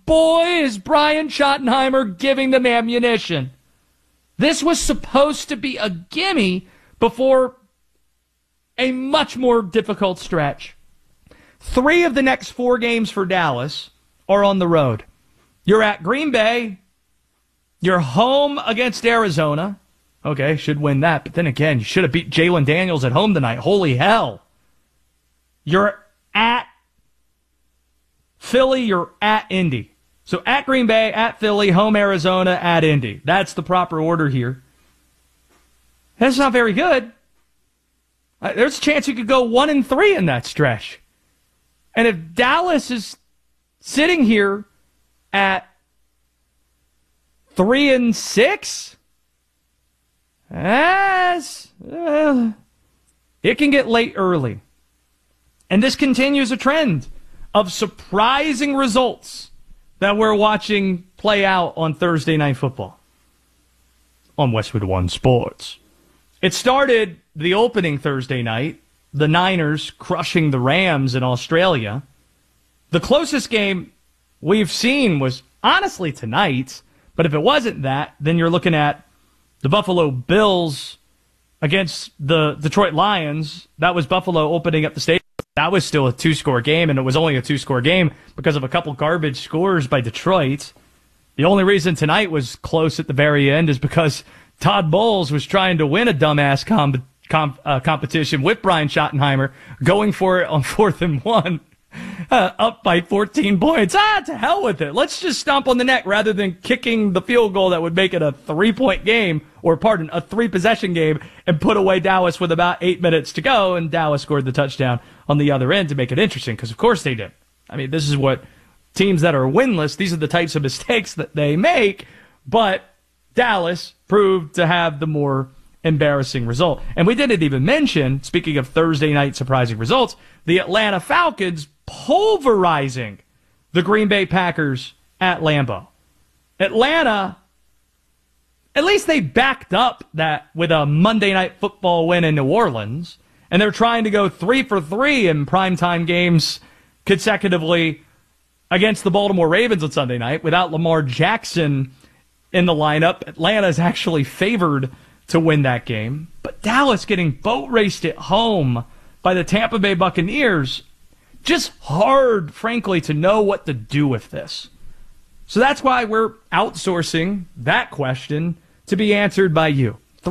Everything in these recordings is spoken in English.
boy, is Brian Schottenheimer giving them ammunition. This was supposed to be a gimme before a much more difficult stretch. 3 of the next 4 games for Dallas are on the road. You're at Green Bay. You're home against Arizona. Okay, should win that. But then again, you should have beat Jalen Daniels at home tonight. Holy hell. You're at Philly. You're at Indy. So at Green Bay, at Philly, home Arizona, at Indy. That's the proper order here. That's not very good. There's a chance you could go 1-3 in that stretch. And if Dallas is sitting here at 3-6, it can get late early. And this continues a trend of surprising results that we're watching play out on Thursday Night Football on Westwood One Sports. It started the opening Thursday night, the Niners crushing the Rams in Australia. The closest game we've seen was honestly tonight, but if it wasn't that, then you're looking at the Buffalo Bills against the Detroit Lions. That was Buffalo opening up the stadium. That was still a 2-score game, and it was only a 2-score game because of a couple garbage scores by Detroit. The only reason tonight was close at the very end is because Todd Bowles was trying to win a dumbass competition with Brian Schottenheimer, going for it on 4th and 1, up by 14 points. To hell with it. Let's just stomp on the neck rather than kicking the field goal that would make it a 3-point game, a 3-possession game, and put away Dallas with about 8 minutes to go, and Dallas scored the touchdown on the other end to make it interesting, because of course they did. I mean, this is what teams that are winless, these are the types of mistakes that they make, but Dallas proved to have the more embarrassing result. And we didn't even mention, speaking of Thursday night surprising results, the Atlanta Falcons pulverizing the Green Bay Packers at Lambeau. Atlanta, at least they backed up that with a Monday Night Football win in New Orleans, and they're trying to go 3 for 3 in primetime games consecutively against the Baltimore Ravens on Sunday night. Without Lamar Jackson in the lineup, Atlanta is actually favored to win that game. But Dallas getting boat raced at home by the Tampa Bay Buccaneers, just hard, frankly, to know what to do with this. So that's why we're outsourcing that question to be answered by you.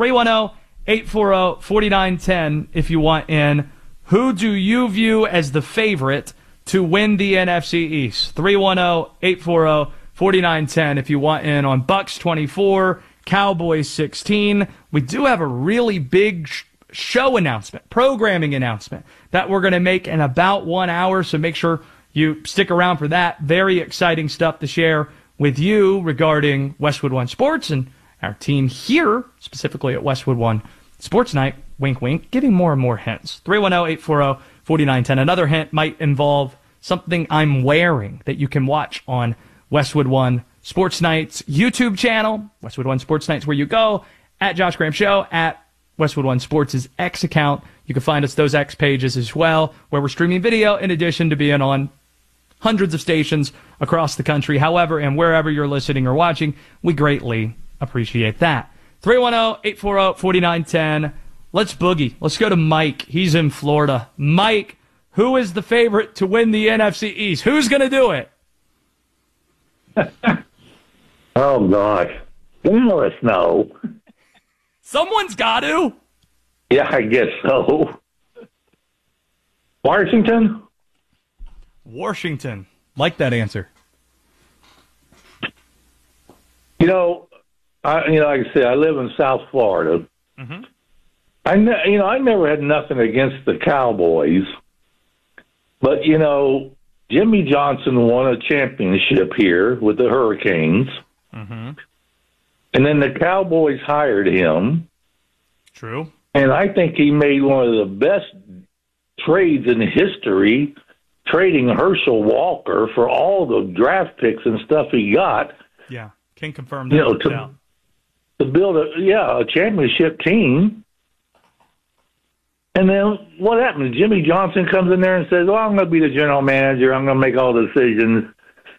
310-840-4910 if you want in. Who do you view as the favorite to win the NFC East? 310-840-4910 if you want in on Bucks 24, Cowboys 16. We do have a really big show announcement, programming announcement that we're going to make in about 1 hour, so make sure you stick around for that. Very exciting stuff to share with you regarding Westwood One Sports and our team here, specifically at Westwood One Sports Night. Wink, wink, getting more and more hints. 310-840-4910. Another hint might involve something I'm wearing that you can watch on Westwood One Sports Night's YouTube channel. Westwood One Sports Night's where you go. At Josh Graham Show, at Westwood One Sports' X account. You can find us those X pages as well, where we're streaming video in addition to being on hundreds of stations across the country. However, and wherever you're listening or watching, we greatly appreciate that. 310-840-4910. Let's boogie. Let's go to Mike. He's in Florida. Mike, who is the favorite to win the NFC East? Who's going to do it? Oh, gosh. Dallas, no. Someone's got to. Yeah, I guess so. Washington? Washington. Like that answer. Like I said, I live in South Florida. Mm-hmm. I never had nothing against the Cowboys, but Jimmy Johnson won a championship here with the Hurricanes, mm-hmm. and then the Cowboys hired him. True. And I think he made one of the best trades in history, trading Herschel Walker for all the draft picks and stuff he got. Yeah, can confirm that. To build a championship team. And then what happened? Jimmy Johnson comes in there and says, well, I'm going to be the general manager. I'm going to make all the decisions.